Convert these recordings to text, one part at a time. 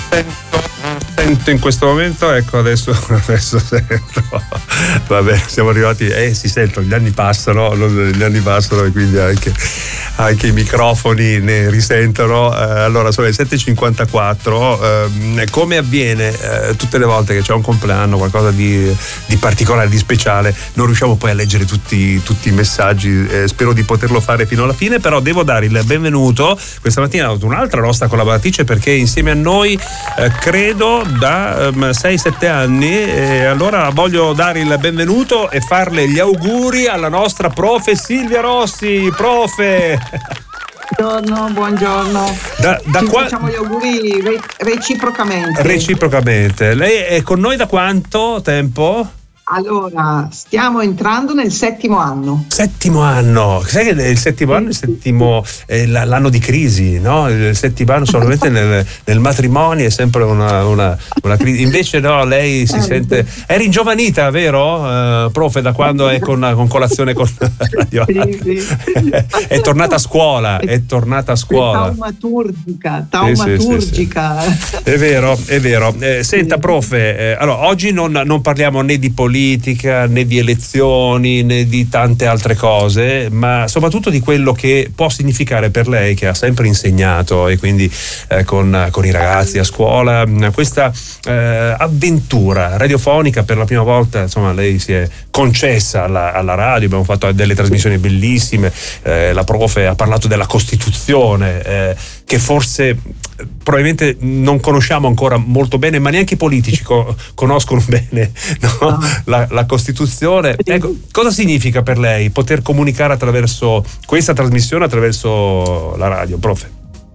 Sento in questo momento, ecco adesso sento. Vabbè, siamo arrivati, si sentono, gli anni passano e quindi anche i microfoni ne risentono. Allora sono le 7:54. Come avviene tutte le volte che c'è un compleanno, qualcosa di particolare, di speciale, non riusciamo poi a leggere tutti i messaggi. Spero di poterlo fare fino alla fine, però devo dare il benvenuto questa mattina ad un'altra nostra collaboratrice, perché insieme a noi credo da 6-7 anni, e allora voglio dare il benvenuto e farle gli auguri alla nostra profe Silvia Rossi. Profe, buongiorno. Facciamo gli auguri reciprocamente. Lei è con noi da quanto tempo? Allora, stiamo entrando nel 7° anno. Settimo anno, sai che il 7° anno è l'anno di crisi, no? Il 7° anno solamente nel matrimonio è sempre una crisi. Invece no, lei si sente. È ringiovanita, vero? Profe, da quando è con colazione con Radio? Sì. È tornata a scuola. Taumaturgica. Sì. È vero. Senta, profe, allora oggi non parliamo né di politica né di elezioni né di tante altre cose, ma soprattutto di quello che può significare per lei, che ha sempre insegnato, e quindi con i ragazzi a scuola, questa avventura radiofonica. Per la prima volta, insomma, lei si è concessa alla radio, abbiamo fatto delle trasmissioni bellissime, la profe ha parlato della Costituzione, che forse probabilmente non conosciamo ancora molto bene, ma neanche i politici conoscono bene, no? La Costituzione. Ecco, cosa significa per lei poter comunicare attraverso questa trasmissione, attraverso la radio, profe?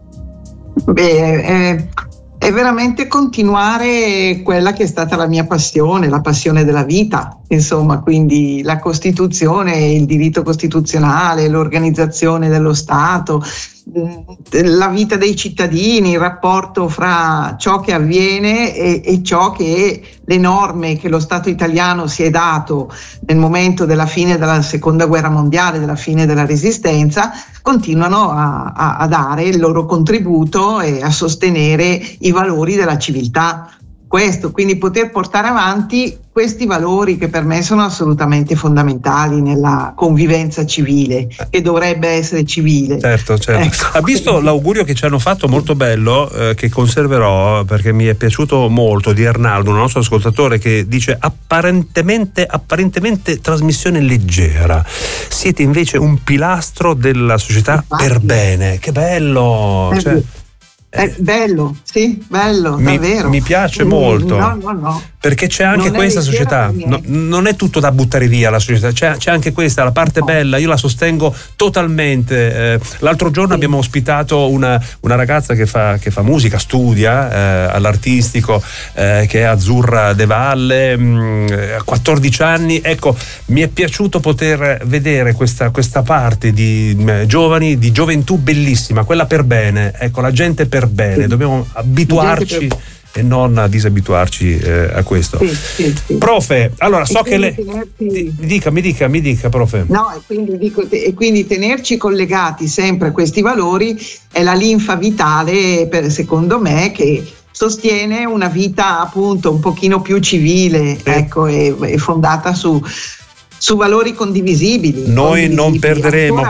È veramente continuare quella che è stata la mia passione, la passione della vita, insomma, quindi la Costituzione, il diritto costituzionale, l'organizzazione dello Stato, la vita dei cittadini, il rapporto fra ciò che avviene e ciò che le norme che lo Stato italiano si è dato nel momento della fine della Seconda Guerra Mondiale, della fine della Resistenza, continuano a dare il loro contributo e a sostenere i valori della civiltà. Quindi poter portare avanti questi valori che per me sono assolutamente fondamentali nella convivenza civile, che dovrebbe essere civile. Certo. Ecco. Ha visto l'augurio che ci hanno fatto, molto bello, che conserverò perché mi è piaciuto molto, di Arnaldo, un nostro ascoltatore, che dice apparentemente trasmissione leggera, siete invece un pilastro della società per bene. Che bello! È bello, sì, bello, davvero. Mi piace molto. No. Perché c'è anche questa società, non è tutto da buttare via la società, c'è anche questa, la parte bella, io la sostengo totalmente. L'altro giorno abbiamo ospitato una ragazza che fa musica, studia all'artistico, che è Azzurra De Valle, a 14 anni. Ecco, mi è piaciuto poter vedere questa parte di giovani, di gioventù bellissima, quella per bene, ecco, la gente per bene, dobbiamo abituarci e non disabituarci a questo. Sì. Profe, allora so che lei mi dica, profe. No, e quindi tenerci collegati sempre a questi valori è la linfa vitale, secondo me, che sostiene una vita appunto un pochino più civile, ecco, e fondata su valori condivisibili. Noi non perderemo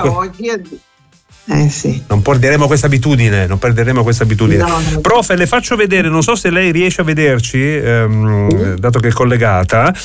non perderemo questa abitudine. No. Profe, le faccio vedere, non so se lei riesce a vederci, dato che è collegata,